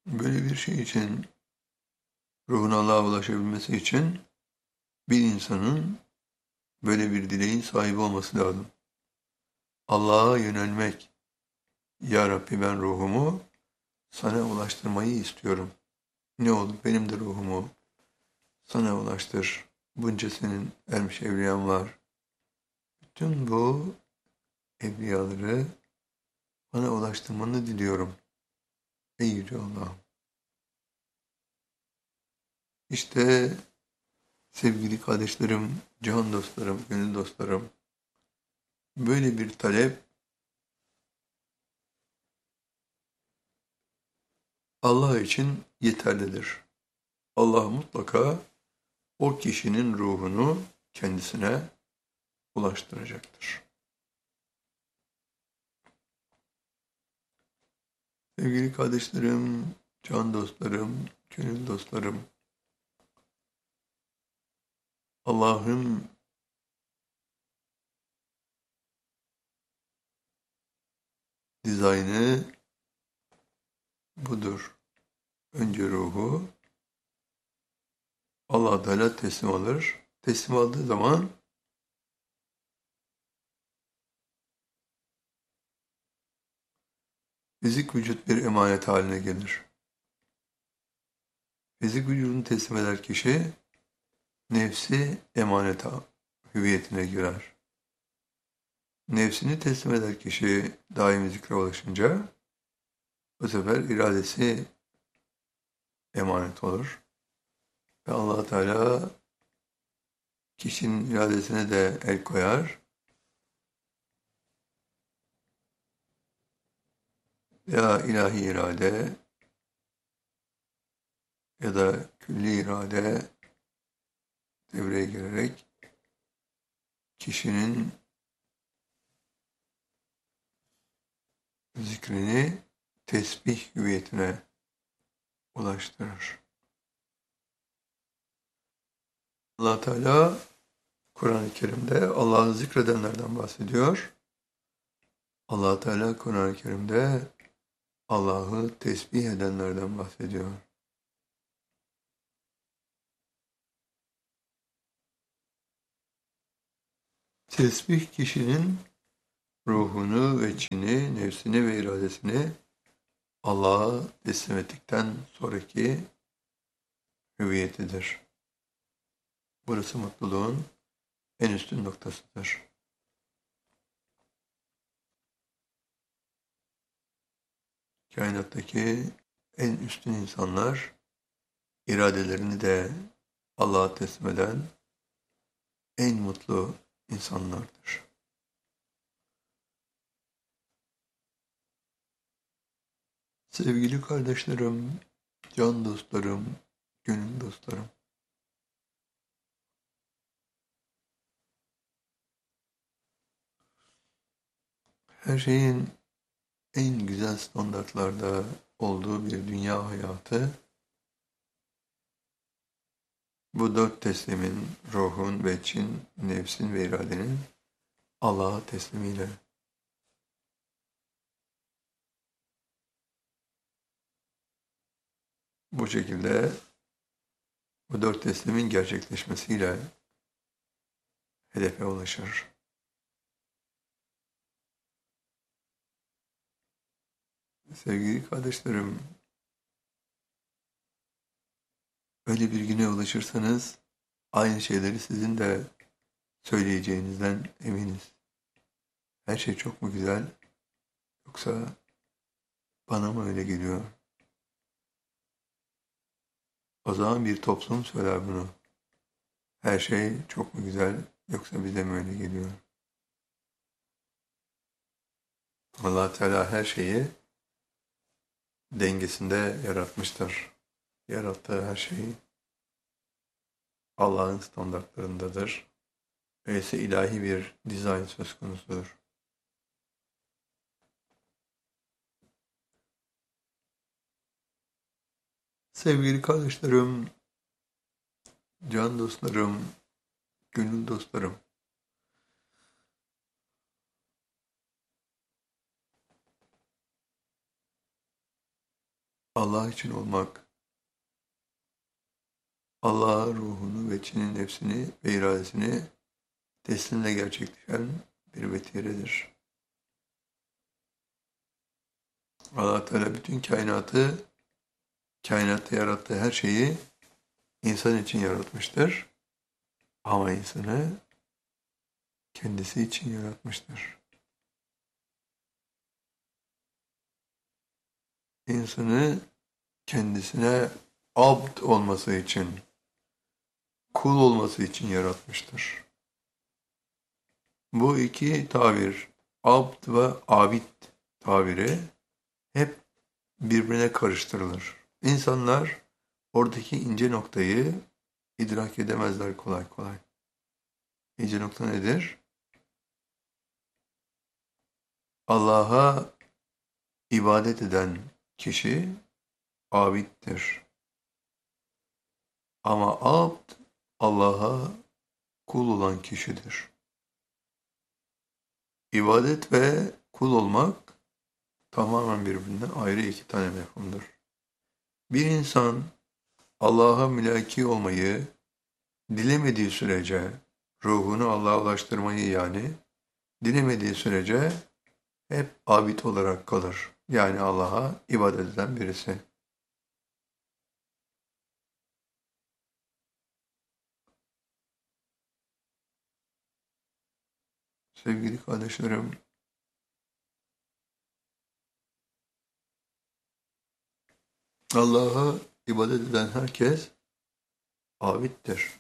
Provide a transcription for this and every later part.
Böyle bir şey için, ruhun Allah'a ulaşabilmesi için bir insanın böyle bir dileğin sahibi olması lazım. Allah'a yönelmek. Ya Rabbi ben ruhumu sana ulaştırmayı istiyorum. Ne olur benim de ruhumu sana ulaştır. Bunca senin ermiş evliyan var. Bütün bu evliyaları bana ulaştırmanı diliyorum. Ey Yüce Allah'ım. İşte sevgili kardeşlerim, can dostlarım, gönül dostlarım, böyle bir talep Allah için yeterlidir. Allah mutlaka o kişinin ruhunu kendisine ulaştıracaktır. Sevgili kardeşlerim, can dostlarım, gönül dostlarım, Allah'ın dizaynı budur. Önce ruhu Allah Teala teslim alır. Teslim aldığı zaman fizik vücut bir emanet haline gelir. Fizik vücudunu teslim eder kişi, nefsi emanet hüviyetine girer. Nefsini teslim eder kişi daimi zikre ulaşınca, bu sefer iradesi emanet olur. Ve Allah Teala kişinin iradesine de el koyar. Ya ilahi irade ya da külli irade devreye girerek kişinin zikrini tesbih hüviyetine ulaştırır. Allah Teala Kur'an-ı Kerim'de Allah'ı zikredenlerden bahsediyor. Allah Teala Kur'an-ı Kerim'de Allah'ı tesbih edenlerden bahsediyor. Tesbih kişinin ruhunu ve içini, nefsini ve iradesini Allah'a teslim ettikten sonraki hüviyetidir. Burası mutluluğun en üstün noktasıdır. Kainattaki en üstün insanlar iradelerini de Allah'a teslim eden en mutlu insanlardır. Sevgili kardeşlerim, can dostlarım, gönül dostlarım. Her şeyin en güzel standartlarda olduğu bir dünya hayatı, bu dört teslimin, ruhun, veçin, nefsin ve iradenin Allah'a teslimiyle. Bu şekilde bu dört teslimin gerçekleşmesiyle hedefe ulaşır. Sevgili kardeşlerim, öyle bir güne ulaşırsanız aynı şeyleri sizin de söyleyeceğinizden eminiz. Her şey çok mu güzel yoksa bana mı öyle geliyor? O zaman bir toplum söyler bunu. Her şey çok mu güzel yoksa bize mi öyle geliyor? Allah Teala her şeyi dengesinde yaratmıştır. Yarattığı her şey Allah'ın standartlarındadır. Öyleyse ilahi bir dizayn söz konusudur. Sevgili kardeşlerim, can dostlarım, gönül dostlarım. Allah için olmak, Allah'a ruhunu ve Çin'in nefsini ve iradesini teslimle gerçekleşen bir vetiredir. Allah Teala bütün kainatta yarattığı her şeyi insan için yaratmıştır. Ama insanı kendisi için yaratmıştır. İnsanı kendisine abd olması için, kul olması için yaratmıştır. Bu iki tabir, abd ve abid tabiri hep birbirine karıştırılır. İnsanlar oradaki ince noktayı idrak edemezler kolay kolay. İnce nokta nedir? Allah'a ibadet eden kişi abiddir. Ama abd Allah'a kul olan kişidir. İbadet ve kul olmak tamamen birbirinden ayrı iki tane mefhumdur. Bir insan Allah'a mülaki olmayı dilemediği sürece, ruhunu Allah'a ulaştırmayı yani, dilemediği sürece hep abid olarak kalır. Yani Allah'a ibadet eden birisi. Sevgili kardeşlerim, Allah'a ibadet eden herkes abiddir.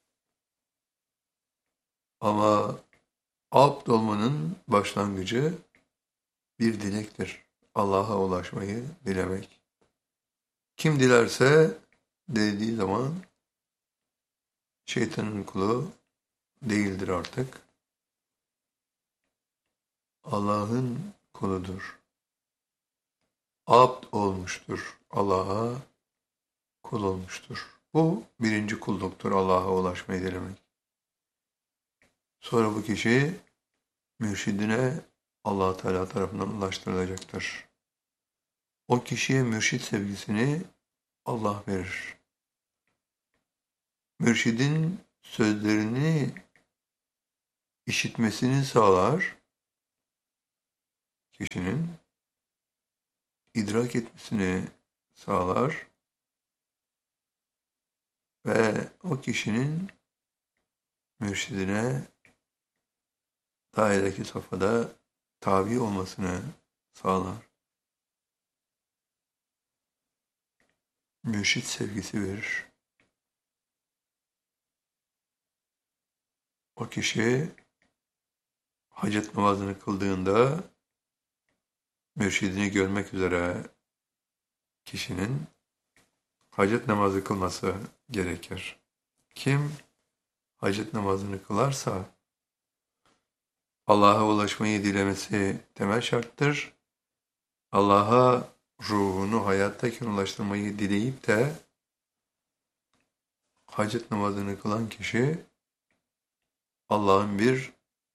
Ama abd olmanın başlangıcı bir dilektir. Allah'a ulaşmayı dilemek. Kim dilerse dediği zaman şeytanın kulu değildir artık. Allah'ın kuludur. Abd olmuştur. Allah'a kul olmuştur. Bu birinci kulluktur, Allah'a ulaşmayı dilemek. Sonra bu kişi mürşidine Allah Teala tarafından ulaştırılacaktır. O kişiye mürşid sevgisini Allah verir. Mürşidin sözlerini işitmesini sağlar, kişinin idrak etmesini sağlar ve o kişinin mürşidine dairedeki safhada tabi olmasını sağlar. Mürşid sevgisi verir. O kişi hacet namazını kıldığında mürşidini görmek üzere kişinin hacet namazı kılması gerekir. Kim hacet namazını kılarsa Allah'a ulaşmayı dilemesi temel şarttır. Allah'a ruhunu hayattayken ulaştırmayı dileyip de hacet namazını kılan kişi Allah'ın bir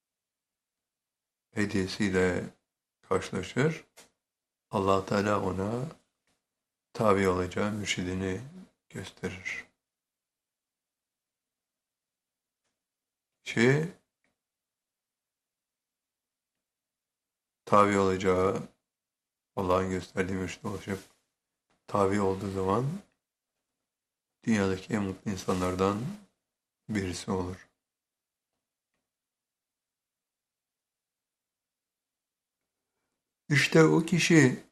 hediyesiyle karşılaşır. Allah Teala ona tabi olacağı mürşidini gösterir. Kişi tabi olacağı Allah'ın gösterdiği mürşide ulaşıp tabi olduğu zaman dünyadaki en mutlu insanlardan birisi olur. İşte o kişi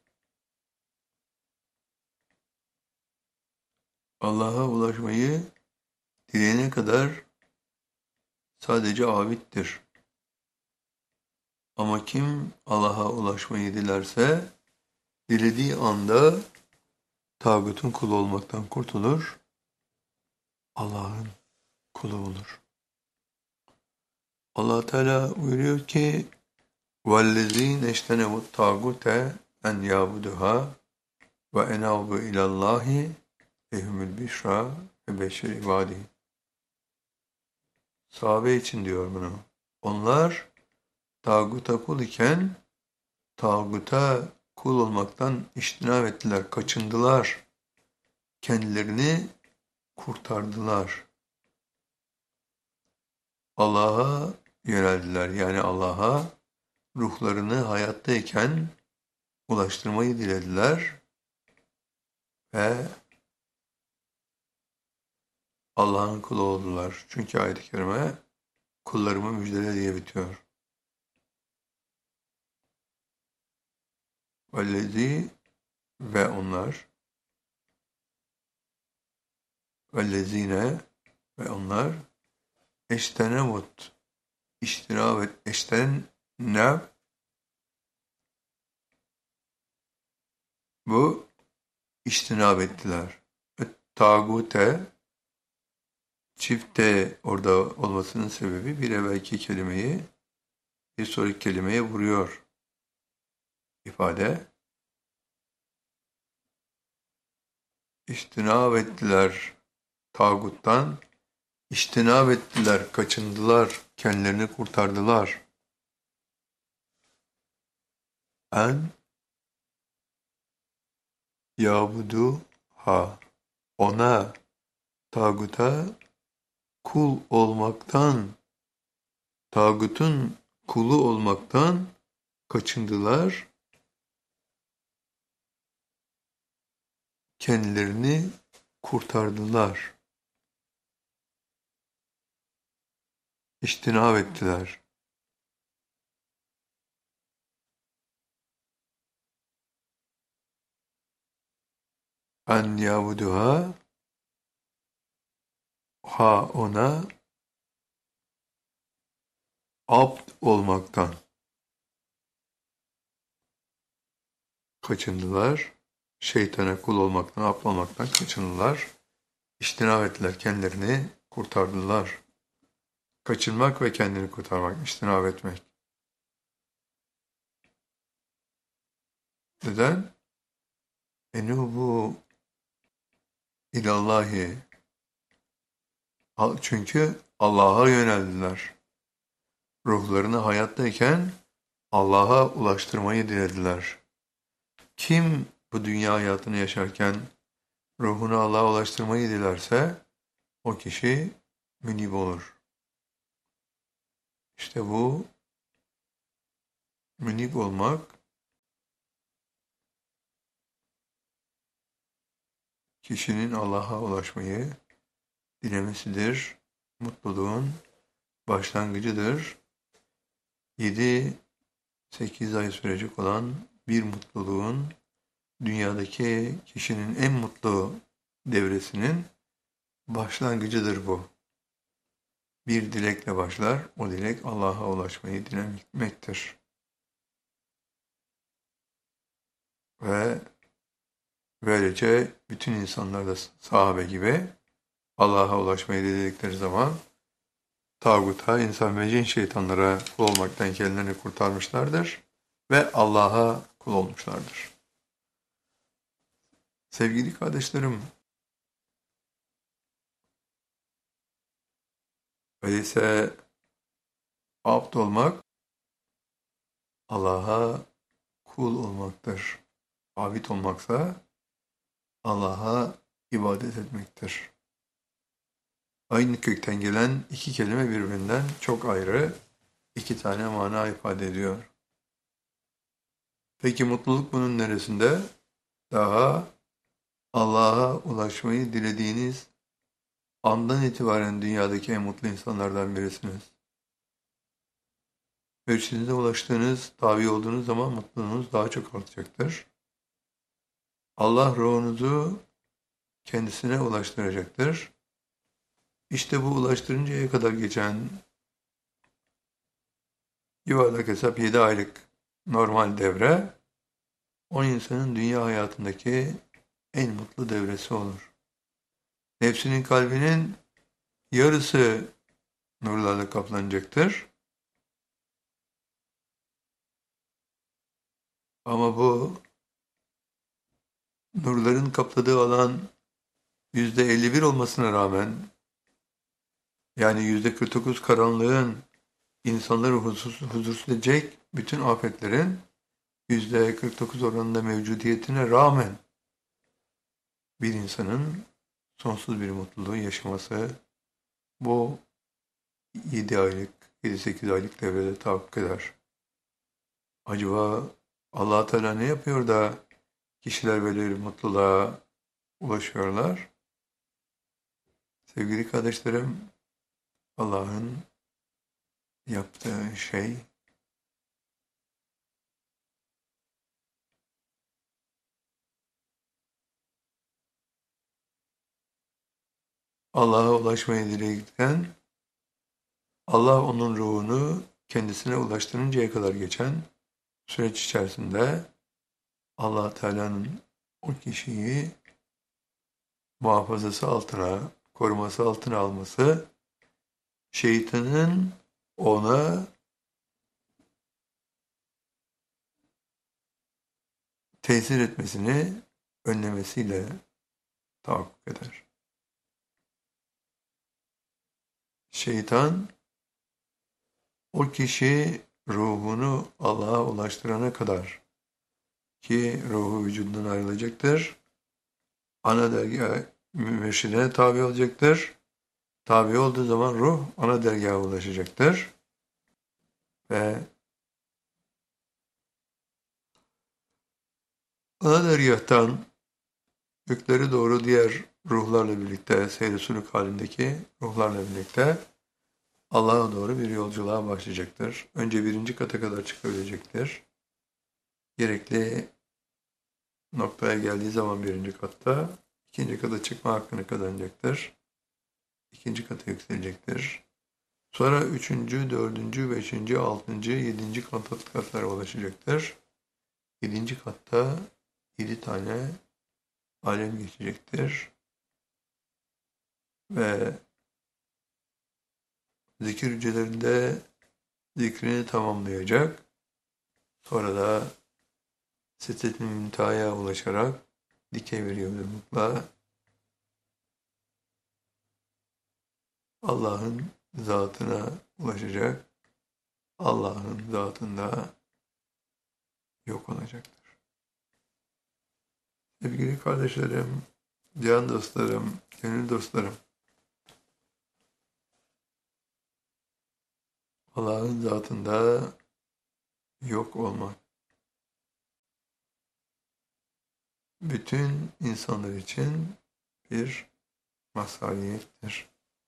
Allah'a ulaşmayı dileyene kadar sadece abiddir. Ama kim Allah'a ulaşmayı dilerse dilediği anda tağutun kulu olmaktan kurtulur, Allah'ın kulu olur. Allah Teala buyuruyor ki وَالَّذ۪ينَ اجْتَنَبُوا الطَّاغُوتَ اَنْ يَعْبُدُهَا وَاَنَابُوا اِلَى اللّٰهِ لَهُمُ الْبِشْرَى وَبَشِّرْ عِبَادِهِ. Sahabe için diyor bunu. Onlar tağuta kul iken tağuta kul olmaktan içtinab ettiler, kaçındılar. Kendilerini kurtardılar. Allah'a yöneldiler. Yani Allah'a ruhlarını hayattayken ulaştırmayı dilediler ve Allah'ın kulu oldular. Çünkü ayet-i kerime kullarımı müjdele diye bitiyor. Vellezî ve onlar vellezîne ve onlar eştenevut iştirab et eştenev bu iştinab ettiler. Tağute çifte orada olmasının sebebi bir evvelki kelimeyi bir sonraki kelimeye vuruyor ifade. İştinab ettiler tağuttan, iştinab ettiler, kaçındılar, kendilerini kurtardılar. En yabudu ha ona tağuta kul olmaktan, tağutun kulu olmaktan kaçındılar, kendilerini kurtardılar, iştinab ettiler. En yabuduha ha ona abd olmaktan kaçındılar. Şeytana kul olmaktan, abd olmaktan kaçındılar. İştinab ettiler, kendilerini kurtardılar. Kaçınmak ve kendini kurtarmak, iştinab etmek. Neden? Enubu ilallahi. Çünkü Allah'a yöneldiler. Ruhlarını hayattayken Allah'a ulaştırmayı dilediler. Kim bu dünya hayatını yaşarken ruhunu Allah'a ulaştırmayı dilerse o kişi münib olur. İşte bu münib olmak kişinin Allah'a ulaşmayı dilemesidir. Mutluluğun başlangıcıdır. 7-8 ay sürecek olan bir mutluluğun dünyadaki kişinin en mutlu devresinin başlangıcıdır bu. Bir dilekle başlar, o dilek Allah'a ulaşmayı dilemektir. Ve böylece bütün insanlar da sahabe gibi Allah'a ulaşmayı diledikleri zaman tağuta, insan ve cin şeytanlara kul olmaktan kendilerini kurtarmışlardır ve Allah'a kul olmuşlardır. Sevgili kardeşlerim, öyleyse abd olmak Allah'a kul olmaktır. Abid olmaksa Allah'a ibadet etmektir. Aynı kökten gelen iki kelime birbirinden çok ayrı, iki tane mana ifade ediyor. Peki mutluluk bunun neresinde? Daha Allah'a ulaşmayı dilediğiniz andan itibaren dünyadaki en mutlu insanlardan birisiniz. Mürşidinize ulaştığınız, tabi olduğunuz zaman mutluluğunuz daha çok artacaktır. Allah ruhunuzu kendisine ulaştıracaktır. İşte bu ulaştırıncaya kadar geçen yuvarlak hesap 7 aylık normal devre, o insanın dünya hayatındaki en mutlu devresi olur. Nefsinin, kalbinin yarısı nurlarla kaplanacaktır. Ama bu nurların kapladığı alan %51 olmasına rağmen, yani %49 karanlığın insanları huzursuz edecek bütün afetlerin %49 oranında mevcudiyetine rağmen bir insanın sonsuz bir mutluluğu yaşaması bu 7 aylık, 7-8 aylık devrede tahakkuk eder. Acaba Allah Teala ne yapıyor da kişiler böyle bir mutluluğa ulaşıyorlar? Sevgili kardeşlerim, Allah'ın yaptığı şey Allah'a ulaşmayı dilerken Allah onun ruhunu kendisine ulaştırıncaya kadar geçen süreç içerisinde Allah Teala'nın o kişiyi muhafazası altına, koruması altına alması, şeytanın ona tesir etmesini önlemesiyle tahakkuk eder. Şeytan o kişi ruhunu Allah'a ulaştırana kadar ki ruhu vücudundan ayrılacaktır, ana dergâh mürşidine tabi olacaktır. Tabi olduğu zaman ruh ana dergaha ulaşacaktır ve ana dergâhtan göklere doğru diğer ruhlarla birlikte, seyr-i sülûk halindeki ruhlarla birlikte Allah'a doğru bir yolculuğa başlayacaktır. Önce 1. kata kadar çıkabilecektir. Gerekli noktaya geldiği zaman 1. katta 2. kata çıkma hakkını kazanacaktır. 2. kata yükselecektir. Sonra 3., 4., 5., 6., 7. katlara ulaşacaktır. 7. katta 7 tane alem geçecektir. Ve zikir hücrelerinde zikrini tamamlayacak. Sonra da Sidret-i Münteha'ya ulaşarak dikey bir yolculukla Allah'ın zatına ulaşacak. Allah'ın zatında yok olacaktır. Sevgili kardeşlerim, can dostlarım, gönül dostlarım, Allah'ın zatında yok olmak bütün insanlar için bir mazhariyettir.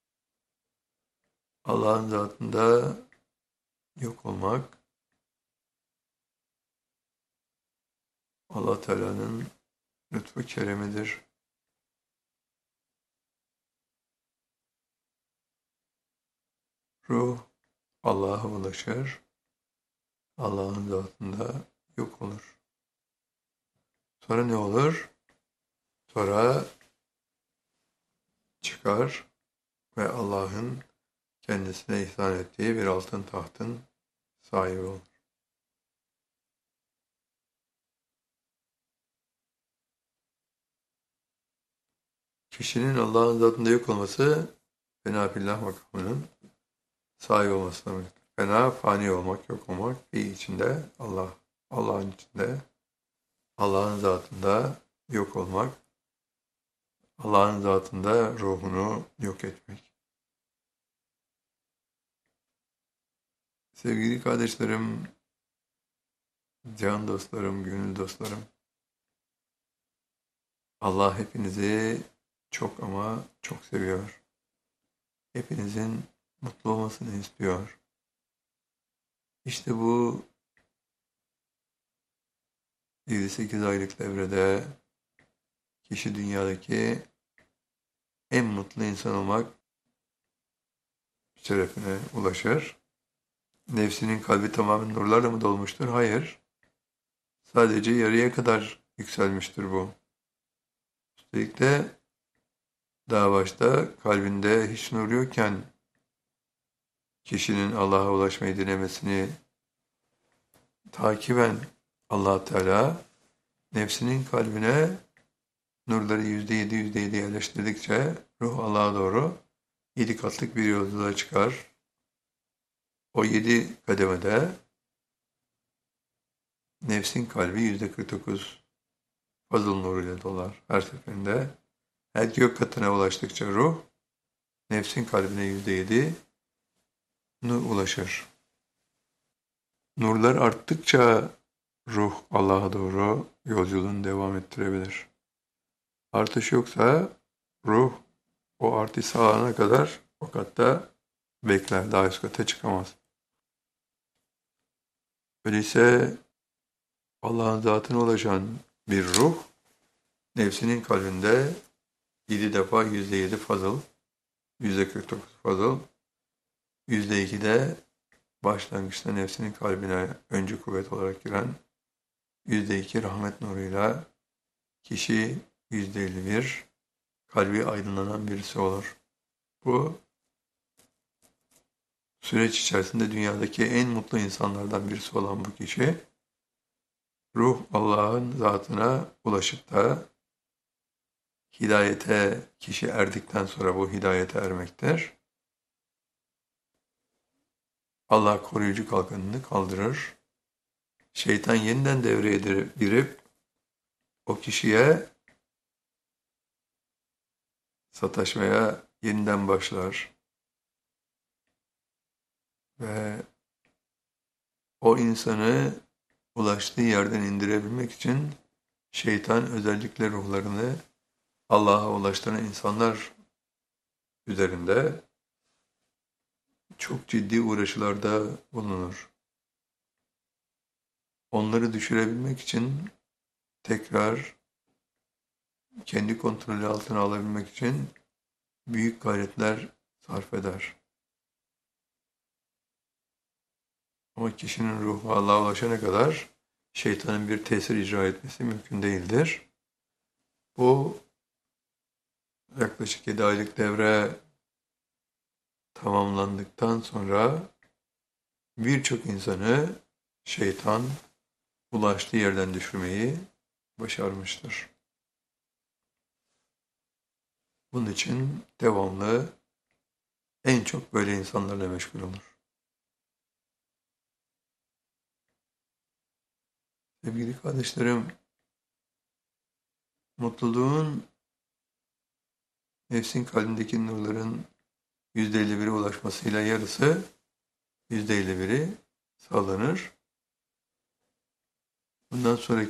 Allah'ın zatında yok olmak, Allah Teala'nın lütfu keremidir. Ruh Allah'a ulaşır, Allah'ın zatında yok olur. Sonra ne olur? Sonra çıkar ve Allah'ın kendisine ihsan ettiği bir altın tahtın sahibi olur. Kişinin Allah'ın zatında yok olması fena fillah makamının sahibi olması demektir. Fena, fani olmak, yok olmak, bir içinde Allah, Allah'ın içinde, Allah'ın zatında yok olmak, Allah'ın zatında ruhunu yok etmek. Sevgili kardeşlerim, can dostlarım, gönül dostlarım, Allah hepinizi çok ama çok seviyor. Hepinizin mutlu olmasını istiyor. İşte bu 7-8 aylık devrede kişi dünyadaki en mutlu insan olmak şerefine ulaşır. Nefsinin kalbi tamamen nurlarla mı dolmuştur? Hayır. Sadece yarıya kadar yükselmiştir bu. Üstelik de daha başta kalbinde hiç nur yokken kişinin Allah'a ulaşmayı dilemesini takiben Allah Teala nefsinin kalbine nurları %7 yerleştirdikçe ruh Allah'a doğru 7 katlık bir yolculuğa çıkar. O 7 kademede nefsin kalbi %49 fazıl nuruyla dolar her seferinde. Her gök katına ulaştıkça ruh, nefsin kalbine %7 nur ulaşır. Nurlar arttıkça ruh Allah'a doğru yolculuğunu devam ettirebilir. Artış yoksa ruh o artış sağlanana kadar o katta bekler, daha üst kata çıkamaz. Öyleyse Allah'ın zatına ulaşan bir ruh, nefsinin kalbinde 7 defa %7 fazıl, %49 fazıl, %2 de başlangıçta nefsinin kalbine öncü kuvvet olarak giren %2 rahmet nuruyla kişi %51 kalbi aydınlanan birisi olur. Bu süreç içerisinde dünyadaki en mutlu insanlardan birisi olan bu kişi, ruh Allah'ın zatına ulaşıp da hidayete kişi erdikten sonra bu hidayete ermektir. Allah koruyucu kalkanını kaldırır. Şeytan yeniden devreye girip o kişiye sataşmaya yeniden başlar. Ve o insanı ulaştığı yerden indirebilmek için şeytan özellikle ruhlarını Allah'a ulaştıran insanlar üzerinde çok ciddi uğraşılarda bulunur. Onları düşürebilmek için tekrar kendi kontrolü altına alabilmek için büyük gayretler sarf eder. Ama kişinin ruhu Allah'a ulaşana kadar şeytanın bir tesir icra etmesi mümkün değildir. Bu yaklaşık 7 aylık devre tamamlandıktan sonra birçok insanı şeytan ulaştığı yerden düşürmeyi başarmıştır. Bunun için devamlı en çok böyle insanlarla meşgul olur. Sevgili kardeşlerim, mutluluğun nefsin kalbindeki nurların %51'e ulaşmasıyla yarısı %51'i sağlanır. Bundan sonraki